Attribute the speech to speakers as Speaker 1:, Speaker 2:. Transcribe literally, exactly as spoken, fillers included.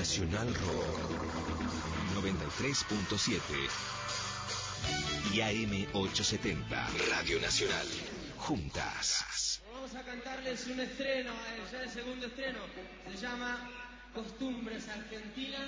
Speaker 1: Nacional Rock noventa y tres punto siete y A M ochocientos setenta Radio Nacional. Juntas.
Speaker 2: Vamos a cantarles un estreno, ya el segundo estreno. Se llama Costumbres Argentinas.